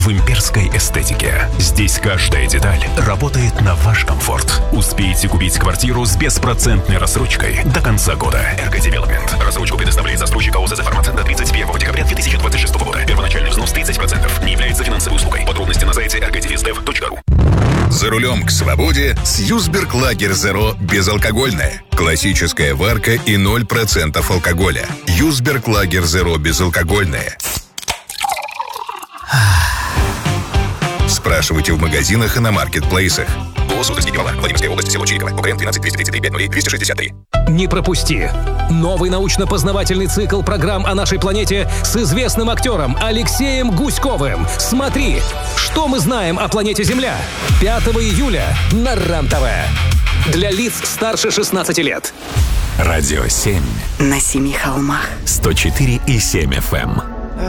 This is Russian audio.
в имперской эстетике. Здесь каждая деталь работает на ваш комфорт. Успейте купить квартиру с беспроцентной рассрочкой до конца года. РГ Девелопмент. Рассрочку предоставляет застройщик ООО «Формат» до 31 декабря 2026 года. Первоначальный взнос 30%. Не является финансовой услугой. Подробности на сайте rgdev.ru. За рулем к свободе с Юсберг Лагер Зеро безалкогольное. Классическая варка и 0% алкоголя. Юсберг Лагер Зеро безалкогольное. Спрашивайте в магазинах и на маркетплейсах. ООО «Суздальский пивовар», Владимирская область, село Чириково, УКРН 12 233 50 263. Не пропусти! Новый научно-познавательный цикл программ о нашей планете с известным актером Алексеем Гуськовым. Смотри, что мы знаем о планете Земля. 5 июля на РЕН-ТВ. Для лиц старше 16 лет. Радио 7. На 7 холмах. 104,7 FM.